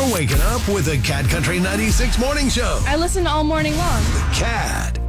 You're waking up with the Cat Country 96 Morning Show. I listen all morning long. The Cat.